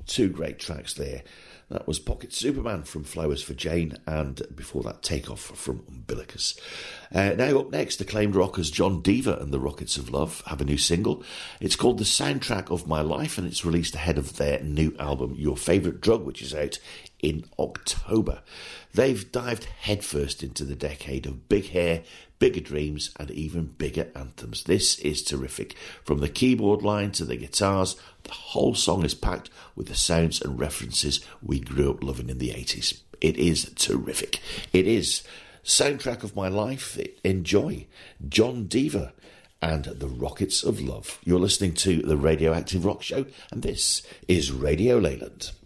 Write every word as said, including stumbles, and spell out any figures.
Two great tracks there. That was Pocket Superman from Flowers for Jane, and before that, Takeoff from Umbilicus. Uh, now up next, acclaimed rockers John Deaver and the Rockets of Love have a new single. It's called The Soundtrack of My Life, and it's released ahead of their new album, Your Favourite Drug, which is out in October. They've dived headfirst into the decade of big hair, bigger dreams, and even bigger anthems. This is terrific. From the keyboard line to the guitars, the whole song is packed with the sounds and references we grew up loving in the eighties. It is terrific. It is Soundtrack of My Life. Enjoy. John Deaver and the Rockets of Love. You're listening to the Radioactive Rock Show, and this is Radio Leyland.